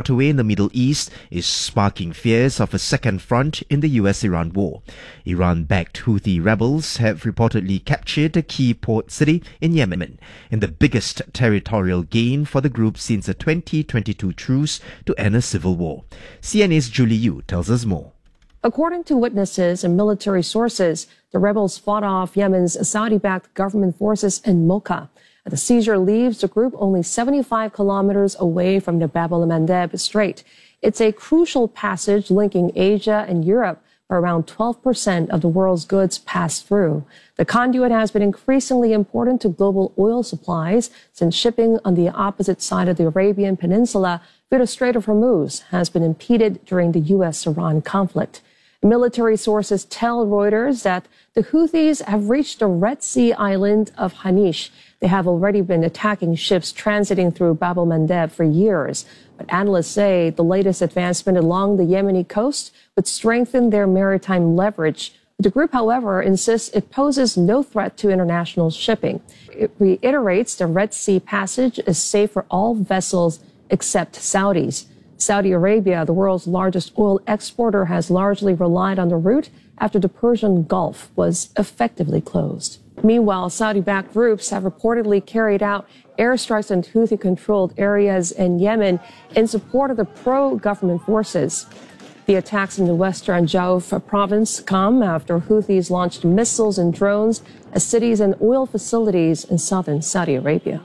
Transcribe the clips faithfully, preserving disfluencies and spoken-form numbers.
waterway in the Middle East is sparking fears of a second front in the U S Iran war. Iran-backed Houthi rebels have reportedly captured a key port city in Yemen, in the biggest territorial gain for the group since a twenty twenty-two truce to end a civil war. C N A's Julie Yu tells us more. According to witnesses and military sources, the rebels fought off Yemen's Saudi-backed government forces in Mocha. The seizure leaves the group only seventy-five kilometers away from the Bab el-Mandeb Strait. It's a crucial passage linking Asia and Europe, where around twelve percent of the world's goods pass through. The conduit has been increasingly important to global oil supplies since shipping on the opposite side of the Arabian Peninsula via the Strait of Hormuz has been impeded during the U S Iran conflict. Military sources tell Reuters that the Houthis have reached the Red Sea island of Hanish. They have already been attacking ships transiting through Bab el-Mandeb for years. But analysts say the latest advancement along the Yemeni coast would strengthen their maritime leverage. The group, however, insists it poses no threat to international shipping. It reiterates the Red Sea passage is safe for all vessels except Saudis. Saudi Arabia, the world's largest oil exporter, has largely relied on the route after the Persian Gulf was effectively closed. Meanwhile, Saudi-backed groups have reportedly carried out airstrikes in Houthi-controlled areas in Yemen in support of the pro-government forces. The attacks in the western Jauf province come after Houthis launched missiles and drones at cities and oil facilities in southern Saudi Arabia.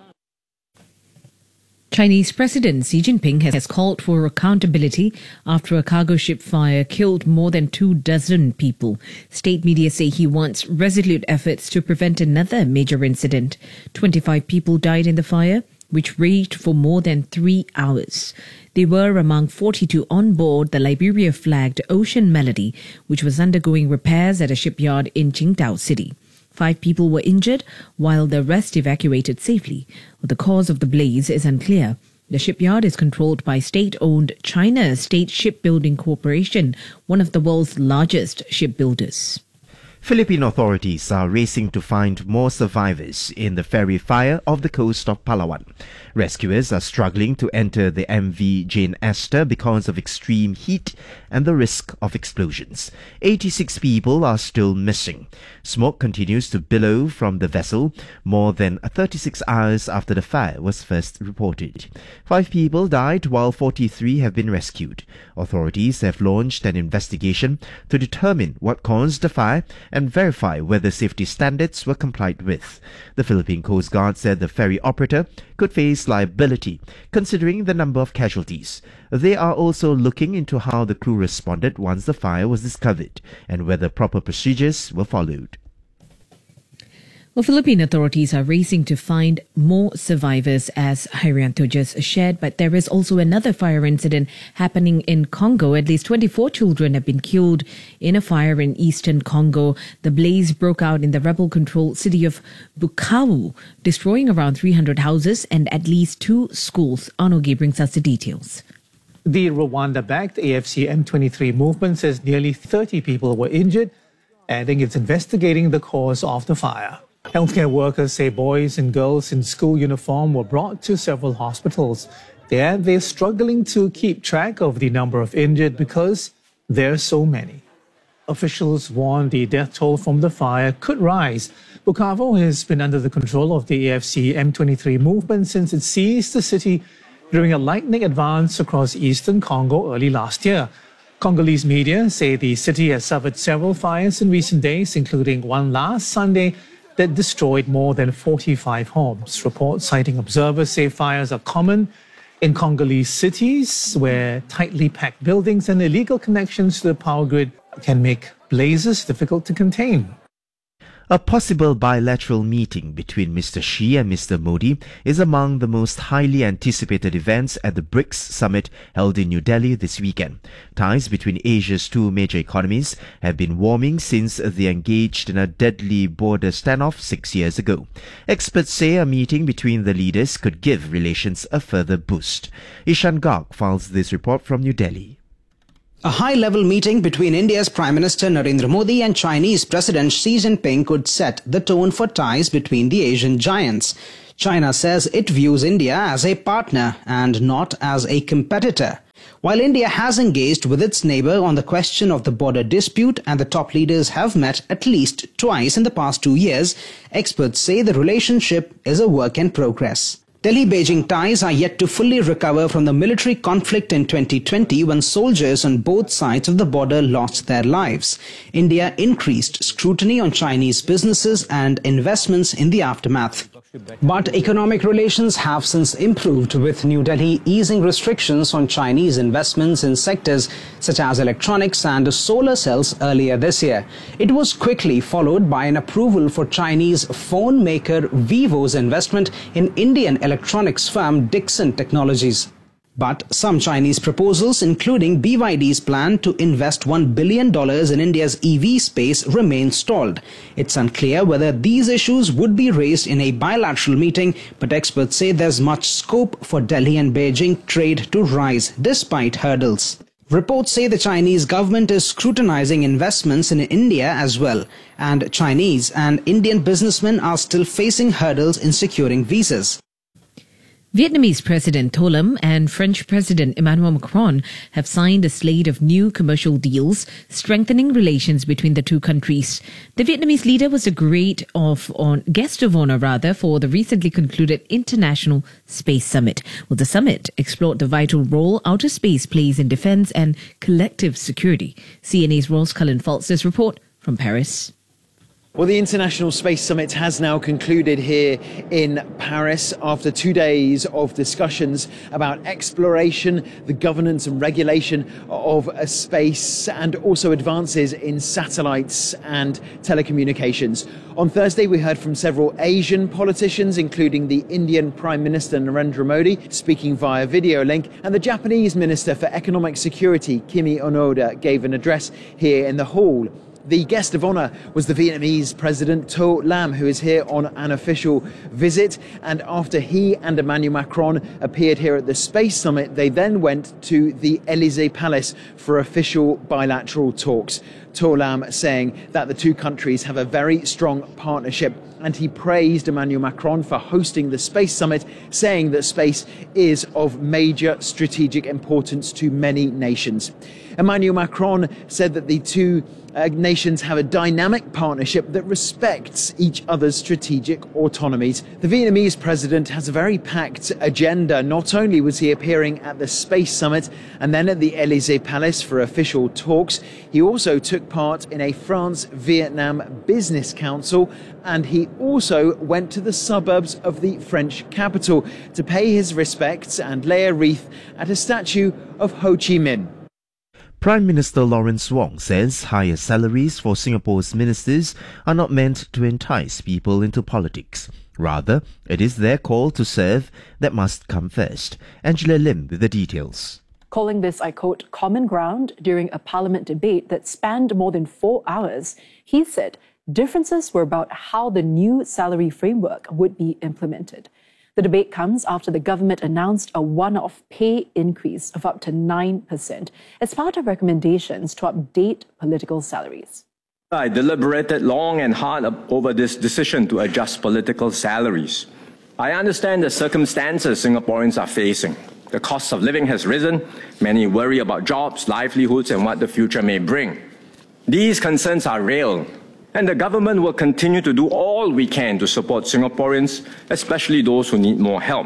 Chinese President Xi Jinping has called for accountability after a cargo ship fire killed more than two dozen people. State media say he wants resolute efforts to prevent another major incident. twenty-five people died in the fire, which raged for more than three hours. They were among forty-two on board the Liberia-flagged Ocean Melody, which was undergoing repairs at a shipyard in Qingdao City. Five people were injured, while the rest evacuated safely. The cause of the blaze is unclear. The shipyard is controlled by state-owned China State Shipbuilding Corporation, one of the world's largest shipbuilders. Philippine authorities are racing to find more survivors in the ferry fire off the coast of Palawan. Rescuers are struggling to enter the M V Jane Esther because of extreme heat and the risk of explosions. eighty-six people are still missing. Smoke continues to billow from the vessel more than thirty-six hours after the fire was first reported. Five people died while forty-three have been rescued. Authorities have launched an investigation to determine what caused the fire and verify whether safety standards were complied with. The Philippine Coast Guard said the ferry operator could face liability, considering the number of casualties. They are also looking into how the crew responded once the fire was discovered and whether proper procedures were followed. Well, Philippine authorities are racing to find more survivors, as Harianto just shared, but there is also another fire incident happening in Congo. At least twenty-four children have been killed in a fire in eastern Congo. The blaze broke out in the rebel-controlled city of Bukavu, destroying around three hundred houses and at least two schools. Anogi brings us the details. The Rwanda-backed A F C M twenty-three movement says nearly thirty people were injured, adding it's investigating the cause of the fire. Healthcare workers say boys and girls in school uniform were brought to several hospitals. They add they're struggling to keep track of the number of injured because there are so many. Officials warn the death toll from the fire could rise. Bukavu has been under the control of the A F C M twenty-three movement since it seized the city during a lightning advance across eastern Congo early last year. Congolese media say the city has suffered several fires in recent days, including one last Sunday that destroyed more than forty-five homes. Reports citing observers say fires are common in Congolese cities where tightly packed buildings and illegal connections to the power grid can make blazes difficult to contain. A possible bilateral meeting between Mister Xi and Mister Modi is among the most highly anticipated events at the BRICS summit held in New Delhi this weekend. Ties between Asia's two major economies have been warming since they engaged in a deadly border standoff six years ago. Experts say a meeting between the leaders could give relations a further boost. Ishan Garg files this report from New Delhi. A high-level meeting between India's Prime Minister Narendra Modi and Chinese President Xi Jinping could set the tone for ties between the Asian giants. China says it views India as a partner and not as a competitor. While India has engaged with its neighbour on the question of the border dispute and the top leaders have met at least twice in the past two years, experts say the relationship is a work in progress. Delhi-Beijing ties are yet to fully recover from the military conflict in twenty twenty when soldiers on both sides of the border lost their lives. India increased scrutiny on Chinese businesses and investments in the aftermath. But economic relations have since improved, with New Delhi easing restrictions on Chinese investments in sectors such as electronics and solar cells earlier this year. It was quickly followed by an approval for Chinese phone maker Vivo's investment in Indian electronics firm Dixon Technologies. But some Chinese proposals, including B Y D's plan to invest one billion dollars in India's E V space, remain stalled. It's unclear whether these issues would be raised in a bilateral meeting, but experts say there's much scope for Delhi and Beijing trade to rise despite hurdles. Reports say the Chinese government is scrutinizing investments in India as well, and Chinese and Indian businessmen are still facing hurdles in securing visas. Vietnamese President Tô Lâm and French President Emmanuel Macron have signed a slate of new commercial deals, strengthening relations between the two countries. The Vietnamese leader was a great of on, guest of honor rather for the recently concluded International Space Summit. Well, the summit explored the vital role outer space plays in defense and collective security. C N A's Rose Cullen Faltz's report from Paris. Well, the International Space Summit has now concluded here in Paris after two days of discussions about exploration, the governance and regulation of space, and also advances in satellites and telecommunications. On Thursday, we heard from several Asian politicians, including the Indian Prime Minister Narendra Modi, speaking via video link, and the Japanese Minister for Economic Security, Kimi Onoda, gave an address here in the hall. The guest of honour was the Vietnamese President Tô Lâm, who is here on an official visit. And after he and Emmanuel Macron appeared here at the Space Summit, they then went to the Élysée Palace for official bilateral talks. Tô Lâm saying that the two countries have a very strong partnership, and he praised Emmanuel Macron for hosting the Space Summit, saying that space is of major strategic importance to many nations. Emmanuel Macron said that the two uh, nations have a dynamic partnership that respects each other's strategic autonomies. The Vietnamese president has a very packed agenda. Not only was he appearing at the Space Summit and then at the Élysée Palace for official talks, he also took part in a France-Vietnam Business Council, and he also went to the suburbs of the French capital to pay his respects and lay a wreath at a statue of Ho Chi Minh. Prime Minister Lawrence Wong says higher salaries for Singapore's ministers are not meant to entice people into politics. Rather, it is their call to serve that must come first. Angela Lim with the details. Calling this, I quote, common ground during a parliament debate that spanned more than four hours, he said differences were about how the new salary framework would be implemented. The debate comes after the government announced a one-off pay increase of up to nine percent as part of recommendations to update political salaries. I deliberated long and hard over this decision to adjust political salaries. I understand the circumstances Singaporeans are facing. The cost of living has risen. Many worry about jobs, livelihoods, and what the future may bring. These concerns are real, and the government will continue to do all we can to support Singaporeans, especially those who need more help.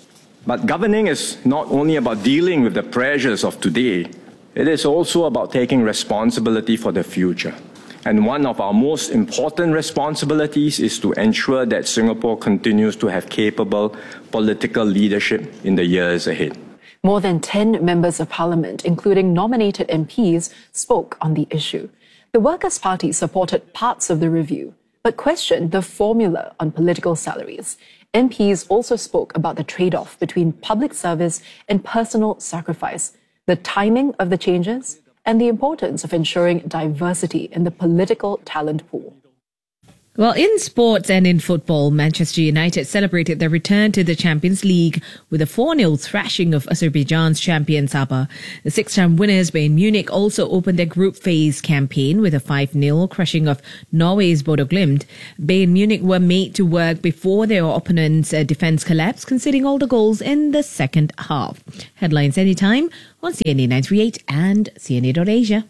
But governing is not only about dealing with the pressures of today, it is also about taking responsibility for the future. And one of our most important responsibilities is to ensure that Singapore continues to have capable political leadership in the years ahead. More than ten members of parliament, including nominated M Ps, spoke on the issue. The Workers' Party supported parts of the review, but questioned the formula on political salaries. M Ps also spoke about the trade-off between public service and personal sacrifice, the timing of the changes, and the importance of ensuring diversity in the political talent pool. Well, in sports and in football, Manchester United celebrated their return to the Champions League with a four nil thrashing of Azerbaijan's champion Sabah. The six-time winners Bayern Munich also opened their group phase campaign with a five nil crushing of Norway's Bodo Glimt. Bayern Munich were made to work before their opponents' uh, defence collapsed, conceding all the goals in the second half. Headlines anytime on C N A nine thirty-eight and C N A dot Asia.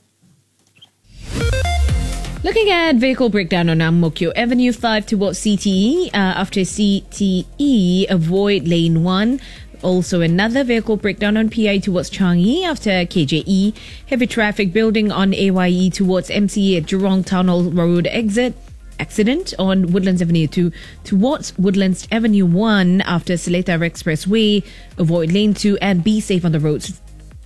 Looking at vehicle breakdown on Ang Mo Kio Avenue five towards C T E. Uh, after C T E, avoid lane one. Also another vehicle breakdown on P I towards Changi after K J E. Heavy traffic building on A Y E towards M C A at Jurong Tunnel Road exit. Accident on Woodlands Avenue two towards Woodlands Avenue one after Seletar Expressway. Avoid lane two and be safe on the roads.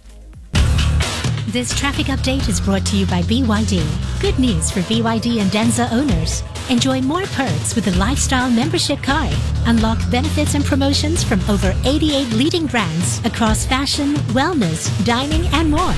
This traffic update is brought to you by B Y D. Good news for B Y D and Denza owners. Enjoy more perks with the Lifestyle Membership Card. Unlock benefits and promotions from over eighty-eight leading brands across fashion, wellness, dining, and more.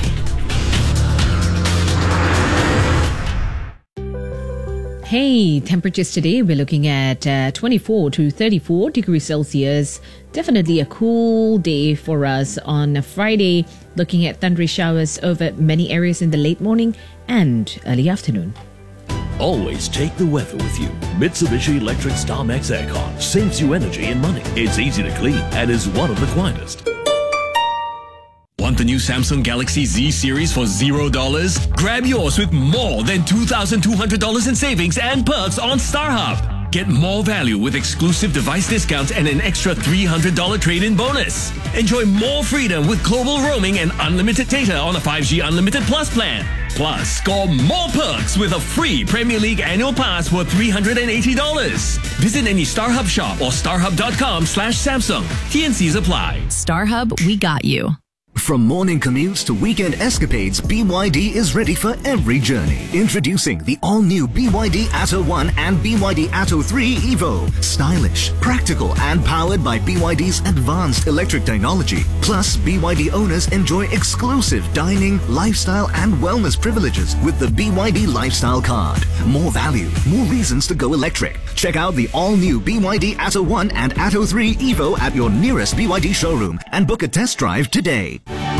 Hey, temperatures today, we're looking at uh, twenty-four to thirty-four degrees Celsius. Definitely a cool day for us on a Friday, looking at thundery showers over many areas in the late morning and early afternoon. Always take the weather with you. Mitsubishi Electric StarMax Aircon saves you energy and money. It's easy to clean and is one of the quietest. Want the new Samsung Galaxy Z series for zero dollars? Grab yours with more than two thousand two hundred dollars in savings and perks on StarHub. Get more value with exclusive device discounts and an extra three hundred dollars trade-in bonus. Enjoy more freedom with global roaming and unlimited data on a five G Unlimited Plus plan. Plus, score more perks with a free Premier League annual pass worth three hundred eighty dollars. Visit any StarHub shop or starhub.com slash Samsung. T N Cs apply. StarHub, we got you. From morning commutes to weekend escapades, B Y D is ready for every journey. Introducing the all-new B Y D Atto one and B Y D Atto three Evo. Stylish, practical and powered by B Y D's advanced electric technology. Plus, B Y D owners enjoy exclusive dining, lifestyle and wellness privileges with the B Y D Lifestyle Card. More value, more reasons to go electric. Check out the all-new B Y D Atto one and Atto three Evo at your nearest B Y D showroom and book a test drive today.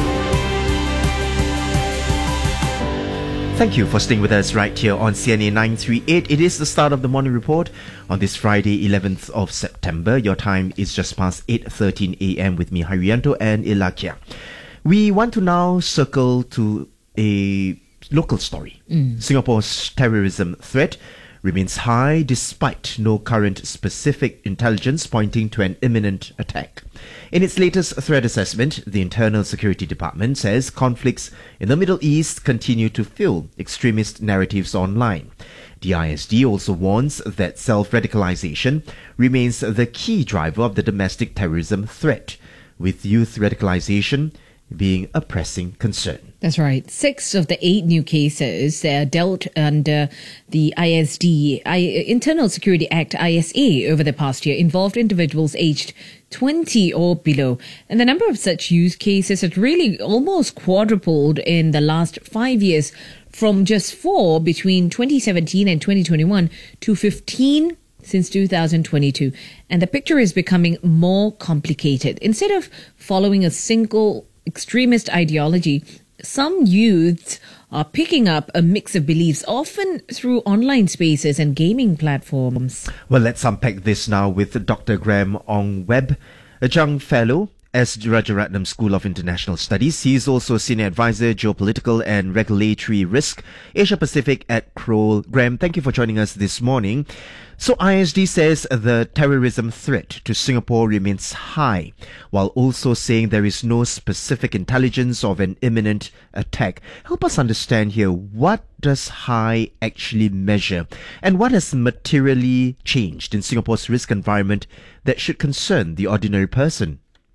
Thank you for staying with us right here on C N A nine thirty-eight. It is the start of the morning report on this Friday, eleventh of September. Your time is just past eight thirteen a m with me, Haryanto and Ilakia. We want to now circle to a local story. Mm. Singapore's terrorism threat remains high despite no current specific intelligence pointing to an imminent attack. In its latest threat assessment, the Internal Security Department says conflicts in the Middle East continue to fuel extremist narratives online. The I S D also warns that self-radicalization remains the key driver of the domestic terrorism threat, with youth radicalization being a pressing concern. That's right. Six of the eight new cases uh, dealt under the I S D, I, Internal Security Act, I S A, over the past year involved individuals aged twenty or below. And the number of such youth cases has really almost quadrupled in the last five years, from just four between twenty seventeen and twenty twenty-one to fifteen since two thousand twenty-two. And the picture is becoming more complicated. Instead of following a single extremist ideology, some youths are picking up a mix of beliefs, often through online spaces and gaming platforms. Well, let's unpack this now with Doctor Graham Ong Webb, a Jung Fellow at Rajaratnam School of International Studies. He is also Senior Advisor, Geopolitical and Regulatory Risk, Asia Pacific at Kroll. Graham, thank you for joining us this morning. So I S D says the terrorism threat to Singapore remains high, while also saying there is no specific intelligence of an imminent attack. Help us understand here, what does high actually measure, and what has materially changed in Singapore's risk environment that should concern the ordinary person?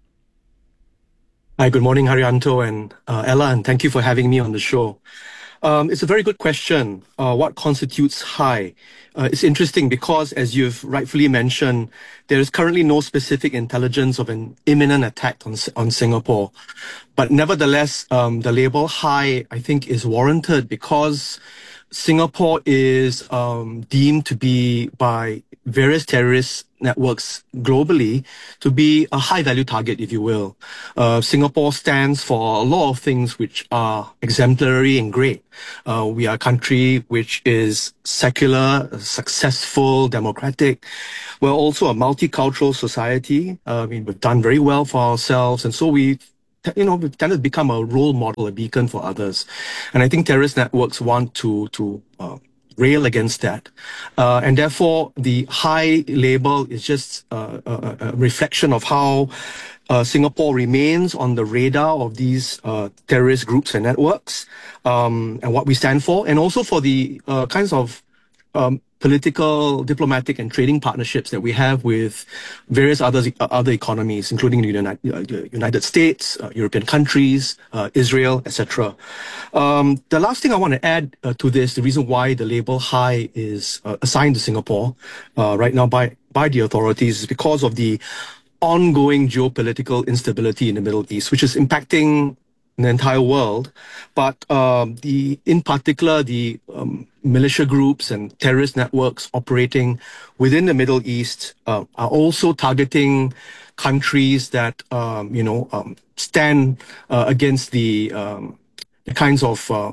Hi, good morning, Haryanto and uh, Ella, and thank you for having me on the show. Um, it's a very good question. Uh, what constitutes high? Uh, it's interesting because, as you've rightfully mentioned, there is currently no specific intelligence of an imminent attack on on Singapore. But nevertheless, um, the label high, I think, is warranted because Singapore is um, deemed to be by various terrorist networks globally to be a high-value target, if you will. Uh, Singapore stands for a lot of things which are exemplary and great. Uh, we are a country which is secular, successful, democratic. We're also a multicultural society. Uh, I mean, we've done very well for ourselves, and so we you know, we've tended to become a role model, a beacon for others. And I think terrorist networks want to, to uh, rail against that. Uh, and therefore, the high label is just uh, a, a reflection of how uh, Singapore remains on the radar of these uh, terrorist groups and networks, um, and what we stand for, and also for the uh, kinds of um, political, diplomatic, and trading partnerships that we have with various other other economies, including the United, United States, uh, European countries, uh, Israel, et cetera. Um, the last thing I want to add uh, to this, the reason why the label high is uh, assigned to Singapore uh, right now by by the authorities is because of the ongoing geopolitical instability in the Middle East, which is impacting the entire world, but um, the in particular the um, militia groups and terrorist networks operating within the Middle East uh, are also targeting countries that um, you know um, stand uh, against the, um, the kinds of uh,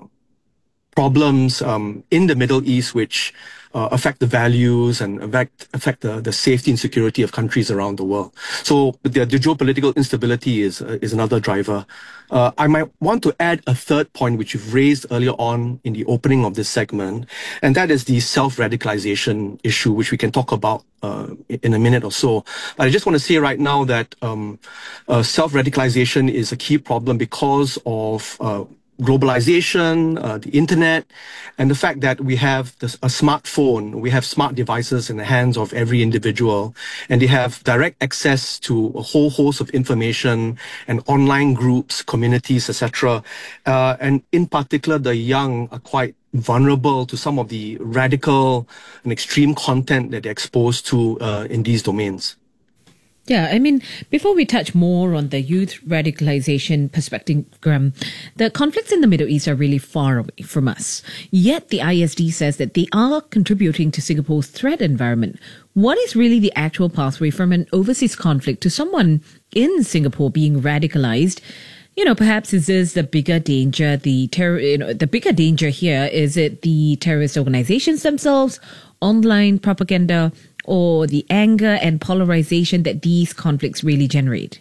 problems um, in the Middle East which Uh, affect the values and affect, affect the, the safety and security of countries around the world. So the, the geopolitical instability is uh, is another driver. Uh, I might want to add a third point which you've raised earlier on in the opening of this segment, and that is the self-radicalization issue, which we can talk about uh, in a minute or so. But I just want to say right now that um, uh, self-radicalization is a key problem because of uh, globalization, uh, the internet, and the fact that we have this, a smartphone, we have smart devices in the hands of every individual, and they have direct access to a whole host of information and online groups, communities, et cetera. Uh, and in particular, the young are quite vulnerable to some of the radical and extreme content that they're exposed to uh, in these domains. Yeah, I mean, before we touch more on the youth radicalization perspective, Graham, the conflicts in the Middle East are really far away from us. Yet the I S D says that they are contributing to Singapore's threat environment. What is really the actual pathway from an overseas conflict to someone in Singapore being radicalized? You know, perhaps is this the bigger danger, the terror, you know, the bigger danger here, is it the terrorist organizations themselves, online propaganda, or the anger and polarization that these conflicts really generate?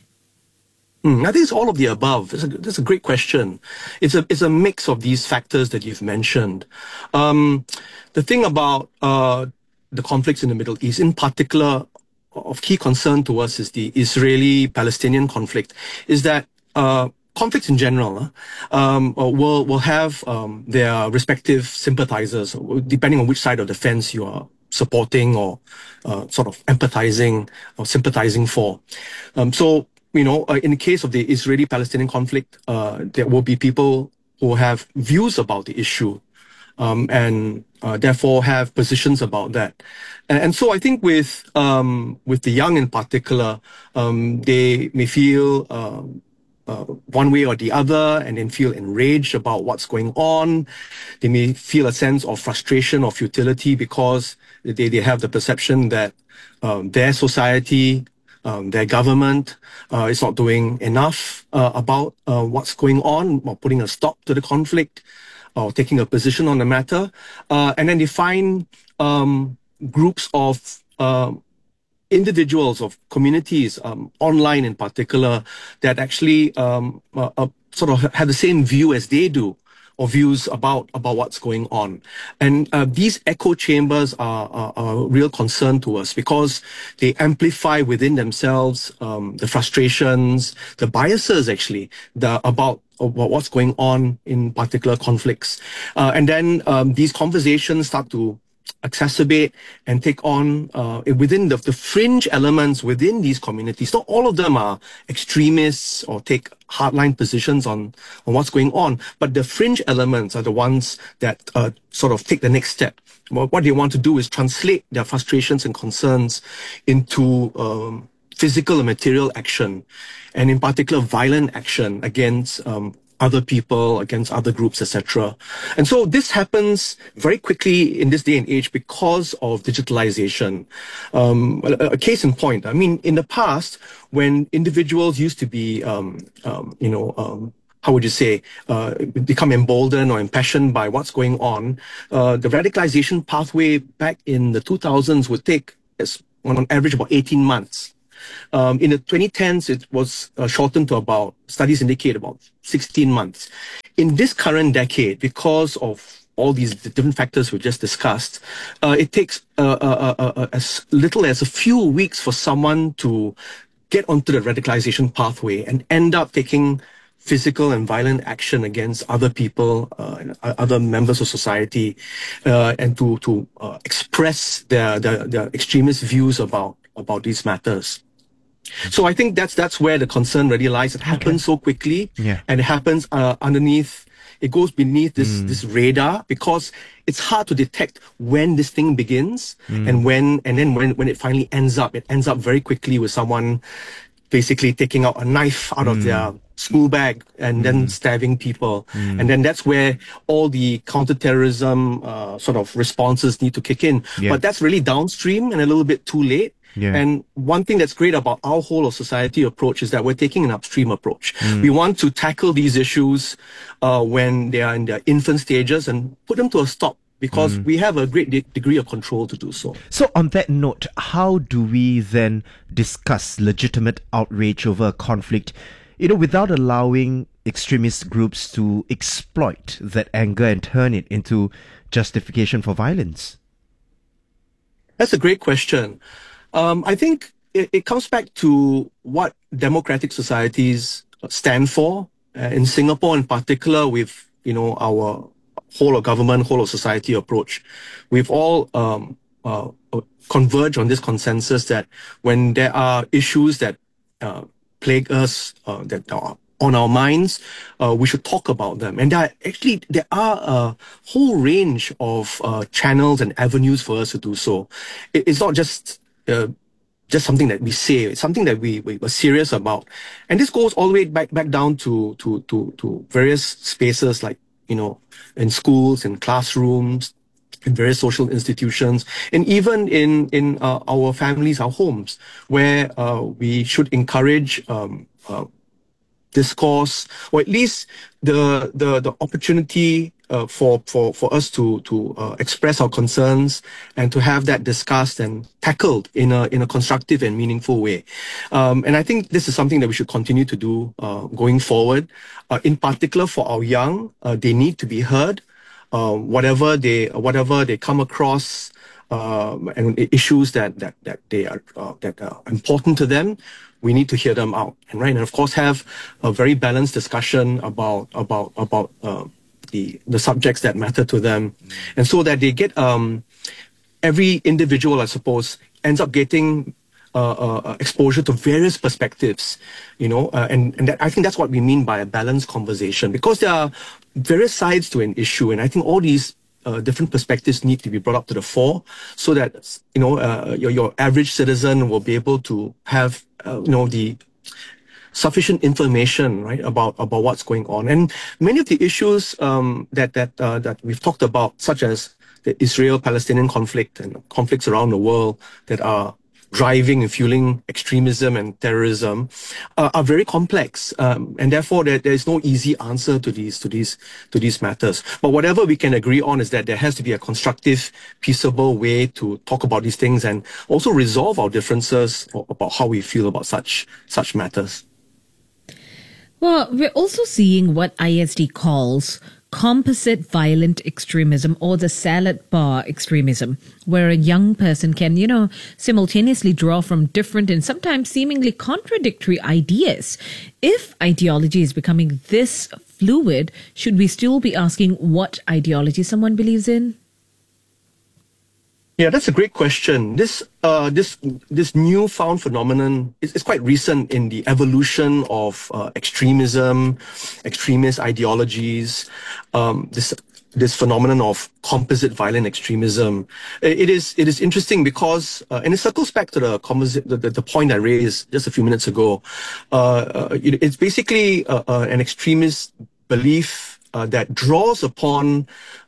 Mm, I think it's all of the above. It's a, that's a great question. It's a it's a mix of these factors that you've mentioned. Um, the thing about uh, the conflicts in the Middle East, in particular, of key concern to us is the Israeli-Palestinian conflict, is that uh, conflicts in general uh, um, will will have um, their respective sympathizers, depending on which side of the fence you are supporting or uh, sort of empathizing or sympathizing for. Um, so, you know, uh, in the case of the Israeli-Palestinian conflict, uh, there will be people who have views about the issue um, and uh, therefore have positions about that. And, and so I think with um, with the young in particular, um, they may feel um, Uh, one way or the other, and then feel enraged about what's going on. They may feel a sense of frustration or futility because they, they have the perception that um, their society, um, their government uh, is not doing enough uh, about uh, what's going on, or putting a stop to the conflict, or taking a position on the matter. Uh, and then they find um, groups of uh, individuals, of communities, um, online in particular, that actually um, uh, uh, sort of have the same view as they do, or views about, about what's going on. And uh, these echo chambers are, are, are a real concern to us because they amplify within themselves um, the frustrations, the biases actually, the, about about what's going on in particular conflicts. Uh, and then um, these conversations start to exacerbate and take on uh, within the, the fringe elements within these communities. Not all of them are extremists or take hardline positions on, on what's going on, but the fringe elements are the ones that uh, sort of take the next step. Well, what they want to do is translate their frustrations and concerns into um, physical and material action, and in particular violent action against um, other people, against other groups, et cetera. And so this happens very quickly in this day and age because of digitalization. Um, a, a case in point, I mean, in the past, when individuals used to be, um, um, you know, um, how would you say, uh, become emboldened or impassioned by what's going on, uh, the radicalization pathway back in the two thousands would take, as on average, about eighteen months. Um, in the twenty tens, it was uh, shortened to about, studies indicate about sixteen months. In this current decade, because of all these different factors we just discussed, uh, it takes uh, uh, uh, uh, as little as a few weeks for someone to get onto the radicalization pathway and end up taking physical and violent action against other people, uh, and other members of society, uh, and to to uh, express their, their their extremist views about about these matters. So I think that's that's where the concern really lies. It happens okay. so quickly, yeah. and it happens uh, underneath. It goes beneath this mm. this radar because it's hard to detect when this thing begins mm. and when and then when when it finally ends up. It ends up very quickly with someone basically taking out a knife out mm. of their school bag and mm. then stabbing people. Mm. And then that's where all the counterterrorism uh, sort of responses need to kick in. Yeah. But that's really downstream and a little bit too late. Yeah. And one thing that's great about our whole of society approach is that we're taking an upstream approach. Mm. We want to tackle these issues uh, when they are in their infant stages and put them to a stop, because mm. we have a great de- degree of control to do so. So on that note, how do we then discuss legitimate outrage over a conflict, you know, without allowing extremist groups to exploit that anger and turn it into justification for violence? That's a great question. Um, I think it, it comes back to what democratic societies stand for. Uh, in Singapore in particular, with, you know, our whole of government, whole of society approach, we've all um, uh, converged on this consensus that when there are issues that uh, plague us, uh, that are on our minds, uh, we should talk about them. And there are actually, there are a whole range of uh, channels and avenues for us to do so. It, it's not just Uh, just something that we say. It's something that we, we were serious about. And this goes all the way back back down to, to, to, to various spaces like, you know, in schools, in classrooms, in various social institutions, and even in, in uh, our families, our homes, where uh, we should encourage um, uh, discourse, or at least the, the, the opportunity Uh, for for for us to to uh, express our concerns and to have that discussed and tackled in a in a constructive and meaningful way. Um, and I think this is something that we should continue to do uh, going forward. Uh, in particular, for our young, uh, they need to be heard. Uh, whatever they whatever they come across, um, and issues that that that they are uh, that are important to them, we need to hear them out, and right, and of course have a very balanced discussion about about about. Uh, The, the subjects that matter to them, and so that they get um, every individual, I suppose, ends up getting uh, uh, exposure to various perspectives, you know, uh, and and that, I think that's what we mean by a balanced conversation, because there are various sides to an issue, and I think all these uh, different perspectives need to be brought up to the fore, so that, you know, uh, your your average citizen will be able to have uh, you know the sufficient information, right, about about what's going on. And many of the issues um, that that uh, that we've talked about, such as the Israel-Palestinian conflict and conflicts around the world that are driving and fueling extremism and terrorism, uh, are very complex, um, and therefore there, there is no easy answer to these to these to these matters. But whatever we can agree on is that there has to be a constructive, peaceable way to talk about these things and also resolve our differences about how we feel about such such matters. Well, we're also seeing what I S D calls composite violent extremism, or the salad bar extremism, where a young person can, you know, simultaneously draw from different and sometimes seemingly contradictory ideas. If ideology is becoming this fluid, should we still be asking what ideology someone believes in? Yeah, that's a great question. This uh, this this newfound phenomenon is, is quite recent in the evolution of uh, extremism, extremist ideologies. Um, this this phenomenon of composite violent extremism. It is it is interesting because, uh, and it circles back to the composite the, the, the point I raised just a few minutes ago. Uh, uh, it, it's basically uh, uh, an extremist belief uh, that draws upon,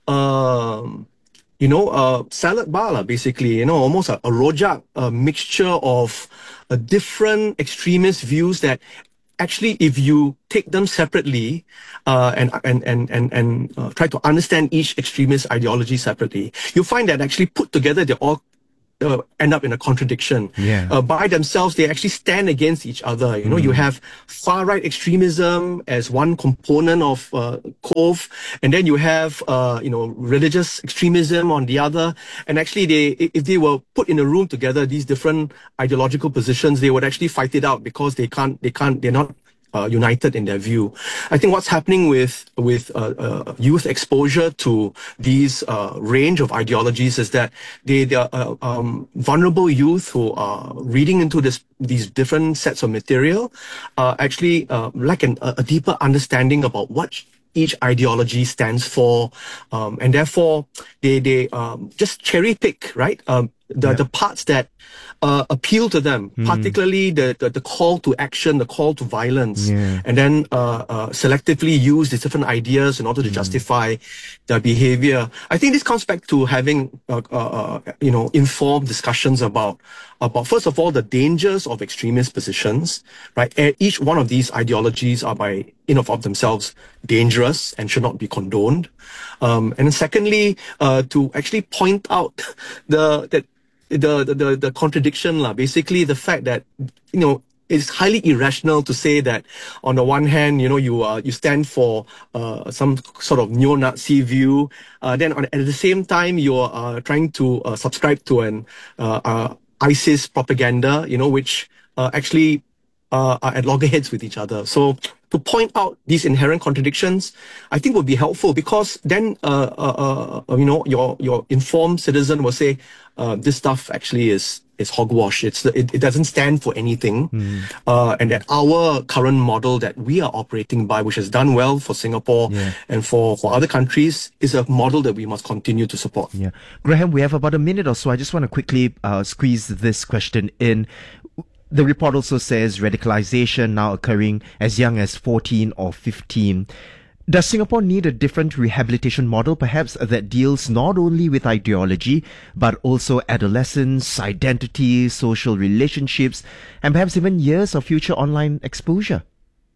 um, you know, a salad bar, basically, you know, almost a, a rojak, a mixture of uh, different extremist views that actually, if you take them separately uh, and and and and, and uh, try to understand each extremist ideology separately, you find that actually put together they all uh, end up in a contradiction. Yeah. Uh, by themselves, they actually stand against each other. You know, mm. you have far-right extremism as one component of uh, Cove, and then you have uh, you know religious extremism on the other. And actually, they if they were put in a room together, these different ideological positions, they would actually fight it out because they can't they can't they're not Uh, united in their view. I think what's happening with with uh, uh, youth exposure to these uh, range of ideologies is that they they are uh, um, vulnerable youth who are reading into this these different sets of material uh, actually uh, lack an, a deeper understanding about what each ideology stands for, um, and therefore they they um, just cherry pick, right? Um, the yeah. the parts that uh, appeal to them, mm. particularly the, the the call to action, the call to violence, yeah. and then uh, uh, selectively use these different ideas in order to mm. justify their behavior. I think this comes back to having uh, uh, you know informed discussions about about first of all the dangers of extremist positions, right? And each one of these ideologies are by in of themselves dangerous and should not be condoned. Um, and secondly, uh, to actually point out the that the the the, the contradiction, lah. Basically, the fact that you know it's highly irrational to say that on the one hand, you know, you uh, you stand for uh, some sort of neo-Nazi view, uh, then on, at the same time you're uh, trying to uh, subscribe to an uh, uh, ISIS propaganda, you know, which uh, actually uh, are at loggerheads with each other. So to point out these inherent contradictions, I think would be helpful, because then, uh, uh, uh, you know, your your informed citizen will say, uh, this stuff actually is is hogwash. It's it, it doesn't stand for anything, mm. uh, and that our current model that we are operating by, which has done well for Singapore yeah. and for for other countries, is a model that we must continue to support. Yeah, Graham, we have about a minute or so. I just want to quickly uh, squeeze this question in. The report also says radicalization now occurring as young as fourteen or fifteen. Does Singapore need a different rehabilitation model, perhaps, that deals not only with ideology, but also adolescence, identity, social relationships, and perhaps even years of future online exposure?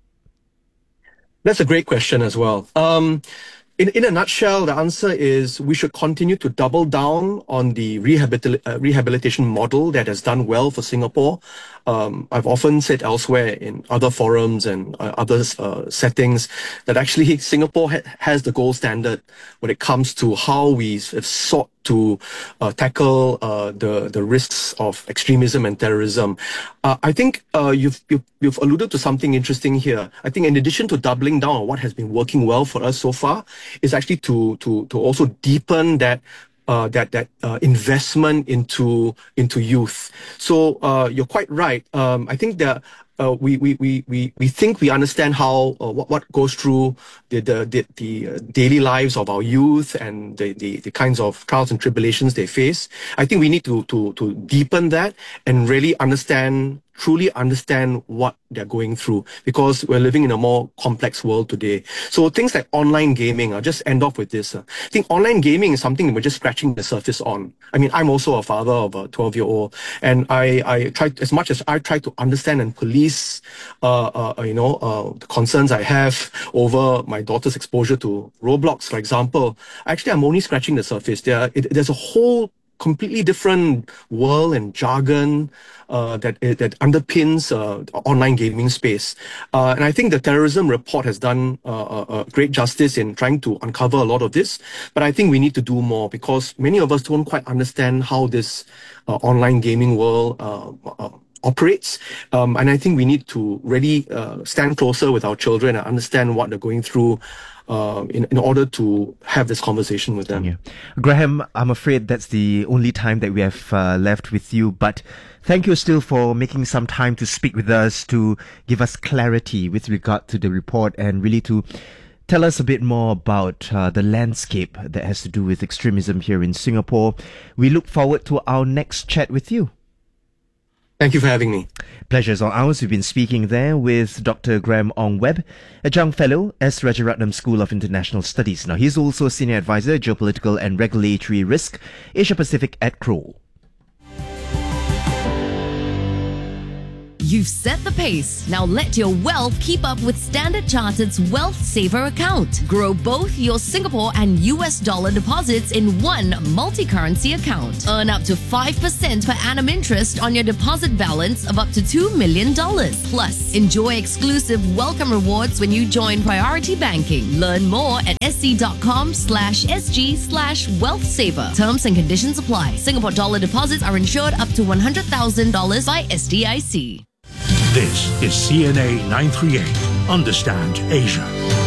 That's a great question as well. Um, in, in a nutshell, the answer is we should continue to double down on the rehabil- uh, rehabilitation model that has done well for Singapore. Um, I've often said elsewhere in other forums and uh, other uh, settings that actually Singapore ha- has the gold standard when it comes to how we have sought to uh, tackle uh, the the risks of extremism and terrorism. Uh, I think uh, you've, you've you've alluded to something interesting here. I think in addition to doubling down on what has been working well for us so far, is actually to to to also deepen that. Uh, that that uh, investment into into youth. So uh, you're quite right. Um, I think that uh, we, we we we we think we understand how uh, what what goes through the the the, the uh, daily lives of our youth and the, the the kinds of trials and tribulations they face. I think we need to to to deepen that and really understand. truly understand what they're going through, because we're living in a more complex world today. So things like online gaming, I'll just end off with this. Uh, I think online gaming is something that we're just scratching the surface on. I mean, I'm also a father of a twelve-year-old, and I, I try, as much as I try to understand and police, uh, uh, you know, uh, the concerns I have over my daughter's exposure to Roblox, for example, actually, I'm only scratching the surface. There, it, there's a whole completely different world and jargon uh, that that underpins uh, online gaming space, uh, and I think the terrorism report has done uh, uh, great justice in trying to uncover a lot of this. But I think we need to do more, because many of us don't quite understand how this uh, online gaming world uh, uh, operates, um, and I think we need to really uh, stand closer with our children and understand what they're going through. Uh, in, in order to have this conversation with them. Yeah. Graham, I'm afraid that's the only time that we have uh, left with you, but thank you still for making some time to speak with us, to give us clarity with regard to the report, and really to tell us a bit more about uh, the landscape that has to do with extremism here in Singapore. We look forward to our next chat with you. Thank you for having me. Pleasure's all ours. We've been speaking there with Doctor Graham Ong Webb, Adjunct Fellow, S. Rajaratnam School of International Studies. Now, he's also a Senior Advisor, Geopolitical and Regulatory Risk, Asia Pacific at Kroll. You've set the pace. Now let your wealth keep up with Standard Chartered's Wealth Saver account. Grow both your Singapore and U S dollar deposits in one multi-currency account. Earn up to five percent per annum interest on your deposit balance of up to two million dollars. Plus, enjoy exclusive welcome rewards when you join Priority Banking. Learn more at sc.com slash sg slash wealth saver. Terms and conditions apply. Singapore dollar deposits are insured up to one hundred thousand dollars by S D I C. This is C N A nine thirty-eight. Understand Asia.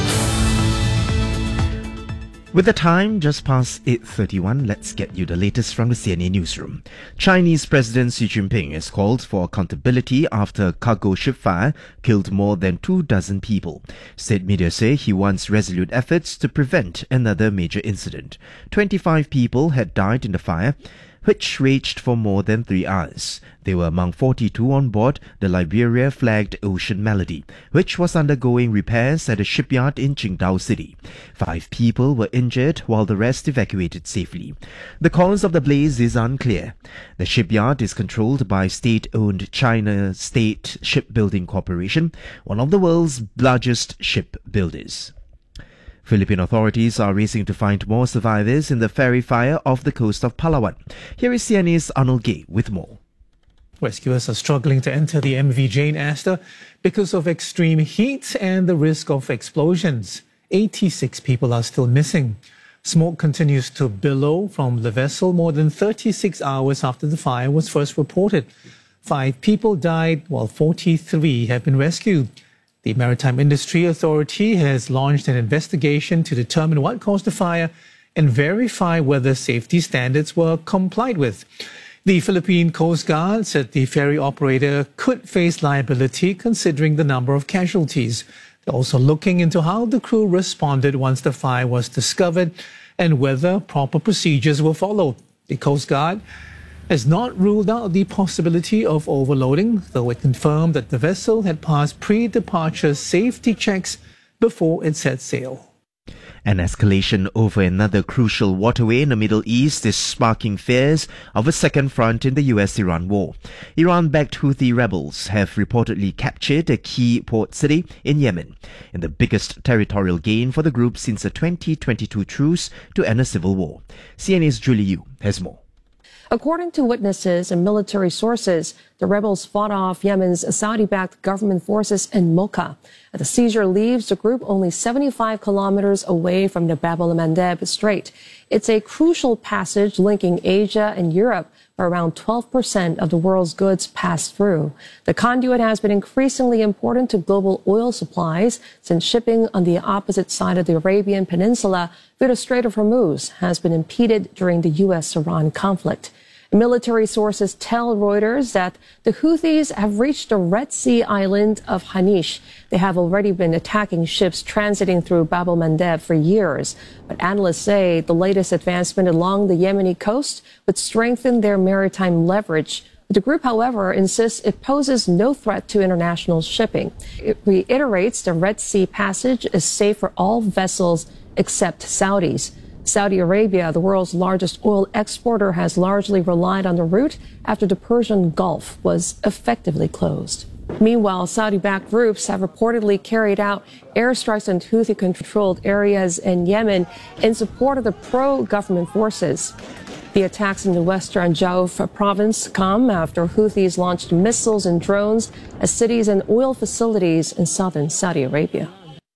With the time just past eight thirty-one, let's get you the latest from the C N A newsroom. Chinese President Xi Jinping has called for accountability after a cargo ship fire killed more than two dozen people. State media say he wants resolute efforts to prevent another major incident. twenty-five people had died in the fire, which raged for more than three hours. They were among forty-two on board the Liberia-flagged Ocean Melody, which was undergoing repairs at a shipyard in Qingdao City. Five people were injured while the rest evacuated safely. The cause of the blaze is unclear. The shipyard is controlled by state-owned China State Shipbuilding Corporation, one of the world's largest shipbuilders. Philippine authorities are racing to find more survivors in the ferry fire off the coast of Palawan. Here is C N A's Arnold Gay with more. Rescuers are struggling to enter the M V Jane Astor because of extreme heat and the risk of explosions. eighty-six people are still missing. Smoke continues to billow from the vessel more than thirty-six hours after the fire was first reported. Five people died while forty-three have been rescued. The Maritime Industry Authority has launched an investigation to determine what caused the fire and verify whether safety standards were complied with. The Philippine Coast Guard said the ferry operator could face liability considering the number of casualties. They're also looking into how the crew responded once the fire was discovered and whether proper procedures were followed. The Coast Guard has not ruled out the possibility of overloading, though it confirmed that the vessel had passed pre-departure safety checks before it set sail. An escalation over another crucial waterway in the Middle East is sparking fears of a second front in the U S Iran war. Iran-backed Houthi rebels have reportedly captured a key port city in Yemen, in the biggest territorial gain for the group since a twenty twenty-two truce to end a civil war. C N A's Julie Yu has more. According to witnesses and military sources, the rebels fought off Yemen's Saudi-backed government forces in Mocha. The seizure leaves the group only seventy-five kilometers away from the Bab el-Mandeb Strait. It's a crucial passage linking Asia and Europe, where around twelve percent of the world's goods pass through. The conduit has been increasingly important to global oil supplies since shipping on the opposite side of the Arabian Peninsula through the Strait of Hormuz has been impeded during the U S Iran conflict. Military sources tell Reuters that the Houthis have reached the Red Sea island of Hanish. They have already been attacking ships transiting through Bab el-Mandeb for years. But analysts say the latest advancement along the Yemeni coast would strengthen their maritime leverage. The group, however, insists it poses no threat to international shipping. It reiterates the Red Sea passage is safe for all vessels except Saudis. Saudi Arabia, the world's largest oil exporter, has largely relied on the route after the Persian Gulf was effectively closed. Meanwhile, Saudi-backed groups have reportedly carried out airstrikes on Houthi-controlled areas in Yemen in support of the pro-government forces. The attacks in the western Jauf province come after Houthis launched missiles and drones at cities and oil facilities in southern Saudi Arabia.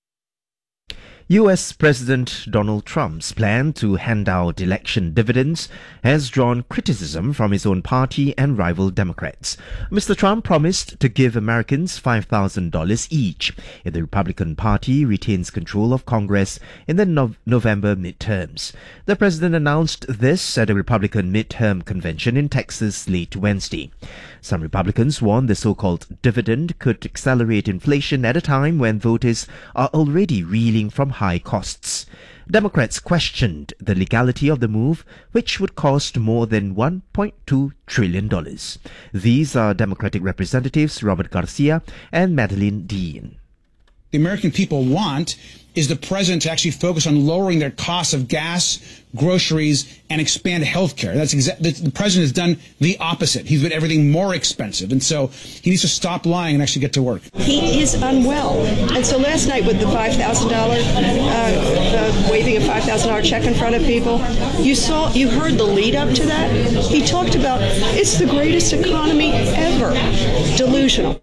U S President Donald Trump's plan to hand out election dividends has drawn criticism from his own party and rival Democrats. Mister Trump promised to give Americans five thousand dollars each if the Republican Party retains control of Congress in the no- November midterms. The president announced this at a Republican midterm convention in Texas late Wednesday. Some Republicans warned the so-called dividend could accelerate inflation at a time when voters are already reeling from high costs. Democrats questioned the legality of the move, which would cost more than one point two trillion dollars. These are Democratic Representatives Robert Garcia and Madeline Dean. The American people want is the president to actually focus on lowering their costs of gas, groceries, and expand health care. That's exa- the, the president has done the opposite. He's made everything more expensive. And so he needs to stop lying and actually get to work. He is unwell. And so last night with the five thousand dollars, uh, uh, waving a five thousand dollars check in front of people, you saw, you heard the lead up to that. He talked about it's the greatest economy ever. Delusional.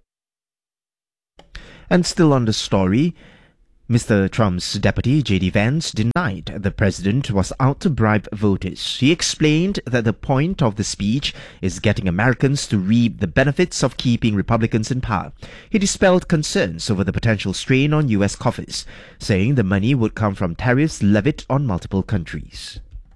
And still on the story, Mister Trump's deputy, J D Vance, denied the president was out to bribe voters. He explained that the point of the speech is getting Americans to reap the benefits of keeping Republicans in power. He dispelled concerns over the potential strain on U S coffers, saying the money would come from tariffs levied on multiple countries.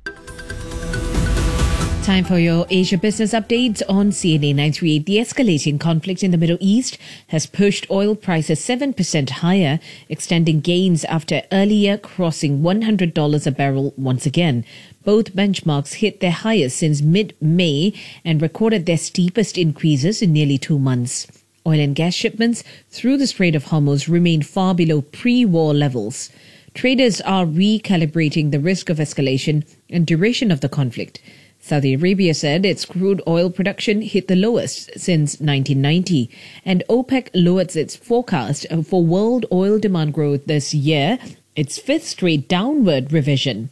Time for your Asia business updates on C N A nine three eight. The escalating conflict in the Middle East has pushed oil prices seven percent higher, extending gains after earlier crossing one hundred dollars a barrel once again. Both benchmarks hit their highest since mid-May and recorded their steepest increases in nearly two months. Oil and gas shipments through the Strait of Hormuz remain far below pre-war levels. Traders are recalibrating the risk of escalation and duration of the conflict. Saudi Arabia said its crude oil production hit the lowest since nineteen ninety, and OPEC lowered its forecast for world oil demand growth this year, its fifth straight downward revision.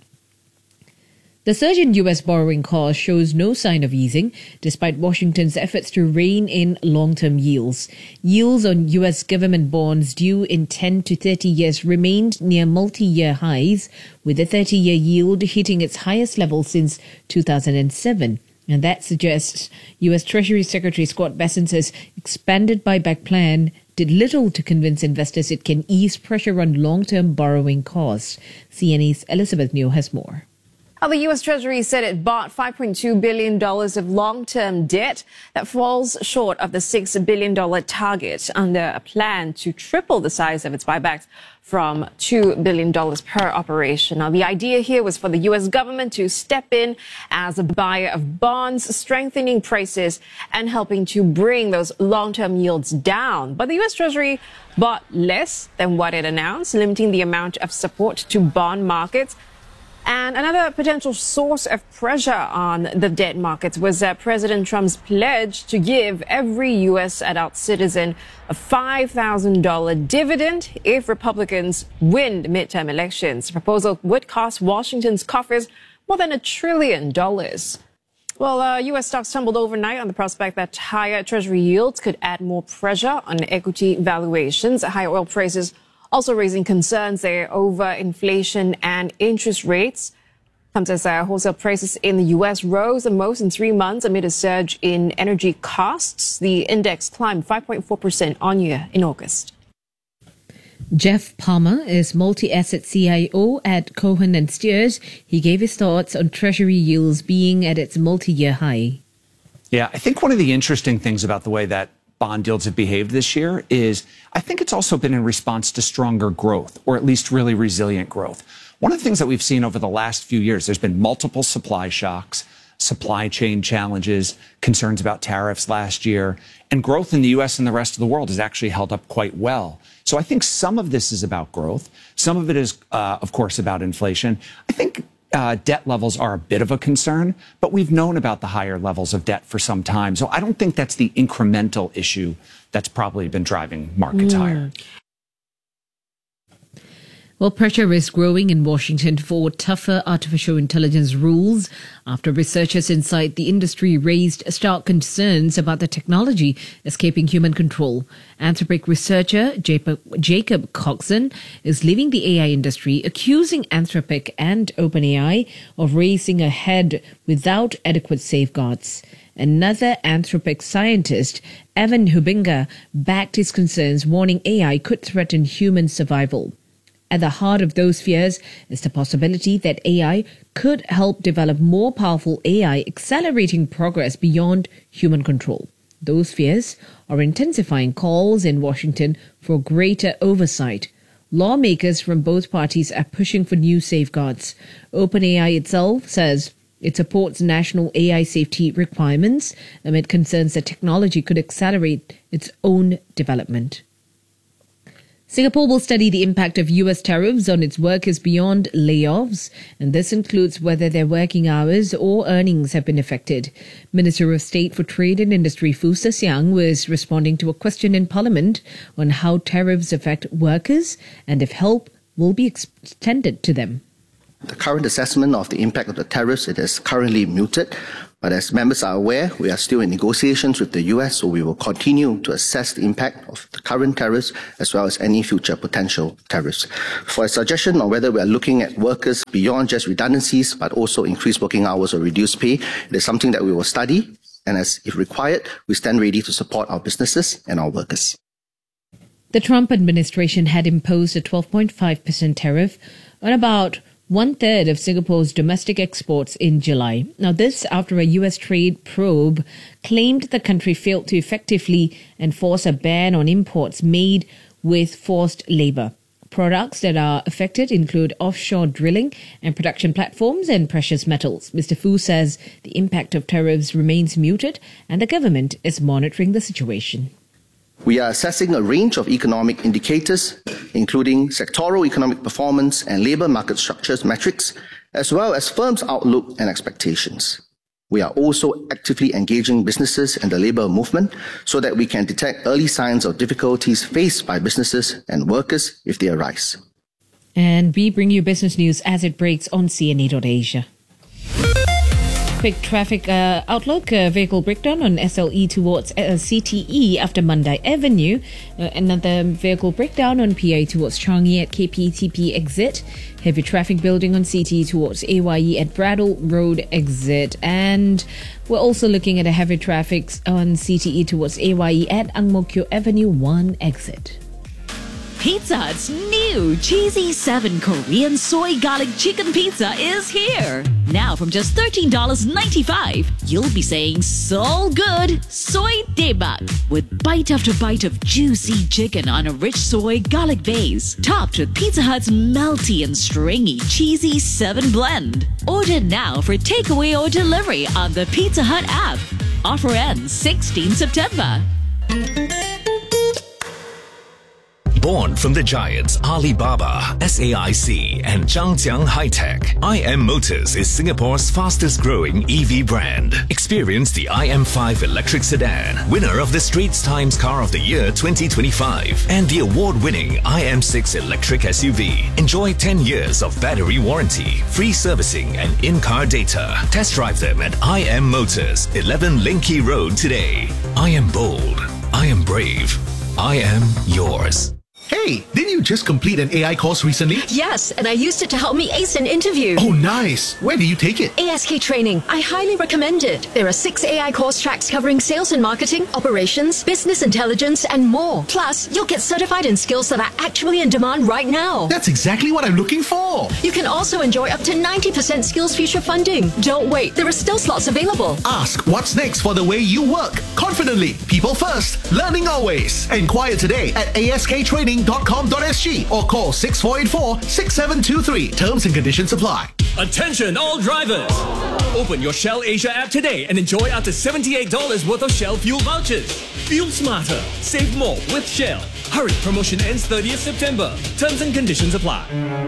The surge in U S borrowing costs shows no sign of easing, despite Washington's efforts to rein in long-term yields. Yields on U S government bonds due in ten to thirty years remained near multi-year highs, with the thirty-year yield hitting its highest level since two thousand seven. And that suggests U S Treasury Secretary Scott Bessent's expanded buyback plan did little to convince investors it can ease pressure on long-term borrowing costs. C N A's Elizabeth New has more. Well, the U S Treasury said it bought five point two billion dollars of long-term debt that falls short of the six billion dollars target under a plan to triple the size of its buybacks from two billion dollars per operation. Now, the idea here was for the U S government to step in as a buyer of bonds, strengthening prices and helping to bring those long-term yields down. But the U S Treasury bought less than what it announced, limiting the amount of support to bond markets. And another potential source of pressure on the debt markets was uh, President Trump's pledge to give every U S adult citizen a five thousand dollars dividend if Republicans win the midterm elections. The proposal would cost Washington's coffers more than a trillion dollars. Well, uh, U S stocks tumbled overnight on the prospect that higher Treasury yields could add more pressure on equity valuations. Higher oil prices also raising concerns there over inflation and interest rates. Comes as uh, wholesale prices in the U S rose the most in three months amid a surge in energy costs. The index climbed five point four percent on year in August. Jeff Palmer is multi-asset C I O at Cohen and Steers. He gave his thoughts on Treasury yields being at its multi-year high. Yeah, I think one of the interesting things about the way that bond yields have behaved this year is I think it's also been in response to stronger growth, or at least really resilient growth. One of the things that we've seen over the last few years, there's been multiple supply shocks, supply chain challenges, concerns about tariffs last year, and growth in the U S and the rest of the world has actually held up quite well. So I think some of this is about growth. Some of it is, uh, of course, about inflation. I think Uh, debt levels are a bit of a concern, but we've known about the higher levels of debt for some time. So I don't think that's the incremental issue that's probably been driving markets mm. higher. Well, pressure is growing in Washington for tougher artificial intelligence rules after researchers inside the industry raised stark concerns about the technology escaping human control. Anthropic researcher Jacob Coxon is leaving the A I industry, accusing Anthropic and OpenAI of racing ahead without adequate safeguards. Another Anthropic scientist, Evan Hubinga, backed his concerns, warning A I could threaten human survival. At the heart of those fears is the possibility that A I could help develop more powerful A I, accelerating progress beyond human control. Those fears are intensifying calls in Washington for greater oversight. lawmakers from both parties are pushing for new safeguards. OpenAI itself says it supports national A I safety requirements amid concerns that technology could accelerate its own development. Singapore will study the impact of U S tariffs on its workers beyond layoffs, and this includes whether their working hours or earnings have been affected. Minister of State for Trade and Industry Fu Zhexiang was responding to a question in Parliament on how tariffs affect workers and if help will be extended to them. The current assessment of the impact of the tariffs, it is currently muted. But as members are aware, we are still in negotiations with the U S, so we will continue to assess the impact of the current tariffs as well as any future potential tariffs. For a suggestion on whether we are looking at workers beyond just redundancies, but also increased working hours or reduced pay, it is something that we will study. And as if required, we stand ready to support our businesses and our workers. The Trump administration had imposed a twelve point five percent tariff on about one-third of Singapore's domestic exports in July. Now, this after a U S trade probe claimed the country failed to effectively enforce a ban on imports made with forced labour. Products that are affected include offshore drilling and production platforms and precious metals. Mister Fu says the impact of tariffs remains muted and the government is monitoring the situation. We are assessing a range of economic indicators, including sectoral economic performance and labour market structures metrics, as well as firms' outlook and expectations. We are also actively engaging businesses and the labour movement so that we can detect early signs of difficulties faced by businesses and workers if they arise. And we bring you business news as it breaks on C N A dot Asia. Quick traffic uh, outlook. Uh, vehicle breakdown on S L E towards uh, C T E after Mandai Avenue. Uh, another vehicle breakdown on P I towards Changi at K P T P exit. Heavy traffic building on C T E towards A Y E at Bradle Road exit. And we're also looking at a heavy traffic on C T E towards A Y E at Ang Mo Kio Avenue one exit. Pizza Hut's new Cheesy seven Korean Soy Garlic Chicken Pizza is here. Now from just thirteen dollars and ninety-five cents, you'll be saying so good, soy daebak, with bite after bite of juicy chicken on a rich soy garlic base, topped with Pizza Hut's melty and stringy Cheesy seven blend. Order now for takeaway or delivery on the Pizza Hut app. Offer ends sixteenth September. Born from the giants Alibaba, S A I C and Zhangjiang High-Tech, I M Motors is Singapore's fastest growing E V brand. Experience the I M five electric sedan, winner of the Straits Times Car of the Year twenty twenty-five, and the award-winning I M six electric S U V. Enjoy ten years of battery warranty, free servicing and in-car data. Test drive them at I M Motors, eleven Linky Road today. I am bold. I am brave. I am yours. Hey, didn't you just complete an A I course recently? Yes, and I used it to help me ace an interview. Oh, nice. Where did you take it? A S K Training. I highly recommend it. There are six A I course tracks covering sales and marketing, operations, business intelligence, and more. Plus, you'll get certified in skills that are actually in demand right now. That's exactly what I'm looking for. You can also enjoy up to ninety percent Skills Future funding. Don't wait. There are still slots available. Ask what's next for the way you work. Confidently. People first. Learning always. Inquire today at A S K training dot com dot S G or call six four eight four, six seven two three. Terms and conditions apply. Attention all drivers! Open your Shell Asia app today and enjoy up to seventy-eight dollars worth of Shell fuel vouchers. Fuel smarter. Save more with Shell. Hurry, promotion ends thirtieth September. Terms and conditions apply.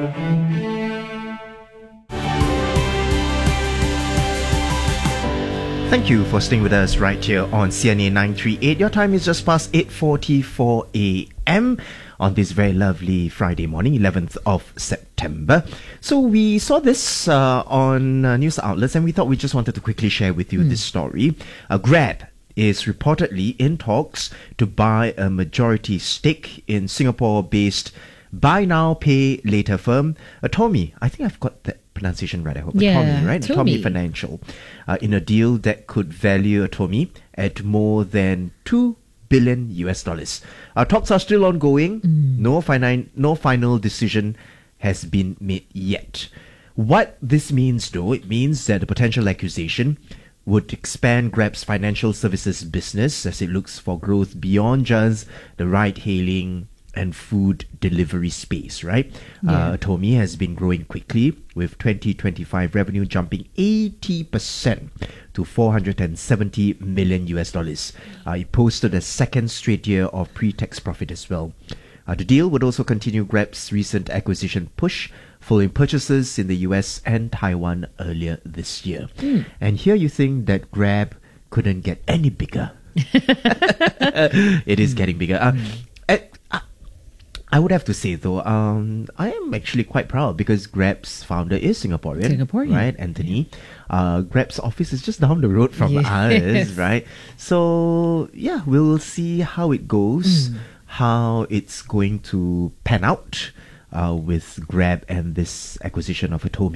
Thank you for staying with us right here on C N A nine thirty-eight. Your time is just past eight forty-four a m on this very lovely Friday morning, eleventh of September. So we saw this uh, on uh, news outlets and we thought we just wanted to quickly share with you mm. this story. Uh, Grab is reportedly in talks to buy a majority stake in Singapore-based buy now, pay later firm, Atome. I think I've got that pronunciation right, I hope. Yeah, Atome, right? Atome. Atome Financial. Uh, in a deal that could value Atome at more than two billion U S dollars. Our talks are still ongoing. Mm. No, fini- no final decision has been made yet. What this means, though, it means that the potential acquisition would expand Grab's financial services business as it looks for growth beyond just the ride-hailing and food delivery space, right? Yeah. Uh, Atomi has been growing quickly, with twenty twenty-five revenue jumping eighty percent to four hundred seventy million U S dollars. Uh, it posted a second straight year of pre-tax profit as well. Uh, the deal would also continue Grab's recent acquisition push, following purchases in the U S and Taiwan earlier this year. Mm. And here you think that Grab couldn't get any bigger. It is mm. getting bigger. Uh, mm. at, uh, I would have to say though, um, I am actually quite proud because Grab's founder is Singaporean, Singaporean. right, Anthony? Uh, Grab's office is just down the road from Yes. ours, right? So yeah, we'll see how it goes, Mm. how it's going to pan out uh, with Grab and this acquisition of Atomi.